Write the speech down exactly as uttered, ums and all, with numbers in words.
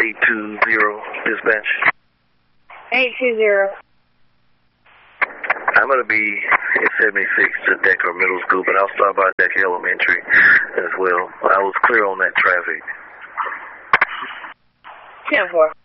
eight two zero, dispatch. eight two zero. I'm going to be at seventy-six at Decker Middle School, but I'll stop by Decker Elementary as well. I was clear on that traffic. ten four.